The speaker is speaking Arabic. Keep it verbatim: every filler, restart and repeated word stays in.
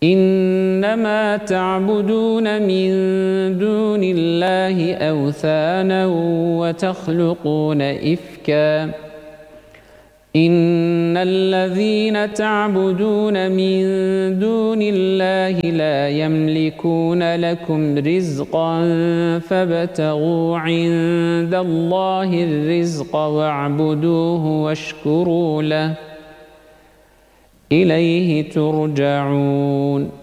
إنما تعبدون من دون الله أوثانا وتخلقون إفكا إن الذين تعبدون من دون الله لا يملكون لكم رزقا فابتغوا عند الله الرزق واعبدوه واشكروا له إليه ترجعون.